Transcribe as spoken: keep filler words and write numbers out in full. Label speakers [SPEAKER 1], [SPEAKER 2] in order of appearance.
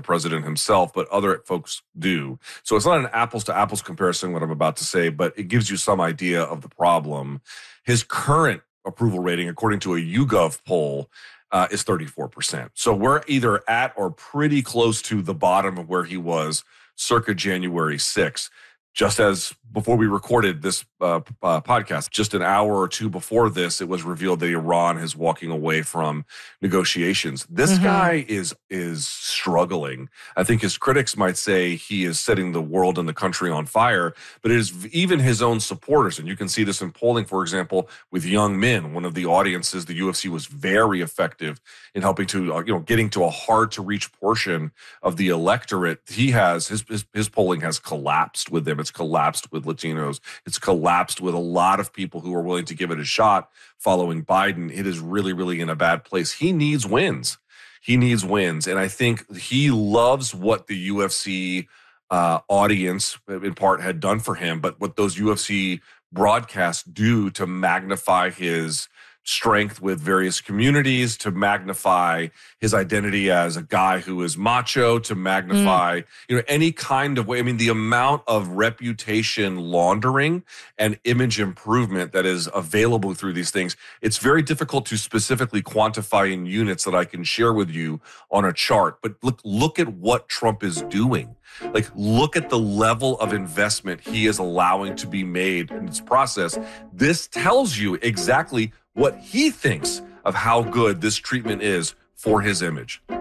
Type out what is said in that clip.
[SPEAKER 1] president himself, but other folks do. So it's not an apples to apples comparison, what I'm about to say, but it gives you some idea of the problem. His current approval rating, according to a YouGov poll, uh, is thirty-four percent. So we're either at or pretty close to the bottom of where he was circa January sixth. Just as before we recorded this uh, uh, podcast, just an hour or two before this, it was revealed that Iran is walking away from negotiations. This mm-hmm. guy is is struggling. I think his critics might say he is setting the world and the country on fire, but it is even his own supporters. And you can see this in polling, for example, with young men. One of the audiences, the U F C was very effective in helping to, uh, you know, getting to a hard to reach portion of the electorate. He has, his, his, his polling has collapsed with them. It's collapsed with Latinos. It's collapsed with a lot of people who are willing to give it a shot following Biden. It is really, really in a bad place. He needs wins. He needs wins. And I think he loves what the U F C uh, audience, in part, had done for him, but what those U F C broadcasts do to magnify his strength with various communities, to magnify his identity as a guy who is macho, to magnify, mm. you know, any kind of way. I mean, the amount of reputation laundering and image improvement that is available through these things, it's very difficult to specifically quantify in units that I can share with you on a chart. But look, look at what Trump is doing. Like, look at the level of investment he is allowing to be made in this process. This tells you exactly what he thinks of how good this treatment is for his image.